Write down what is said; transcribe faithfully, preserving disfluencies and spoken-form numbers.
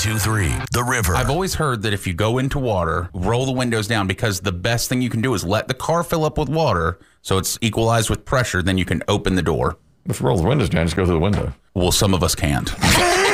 two three, The River. I've always heard that if you go into water, roll the windows down, because the best thing you can do is let the car fill up with water so it's equalized with pressure, then you can open the door. If you roll the windows down, just go through the window. Well, some of us can't.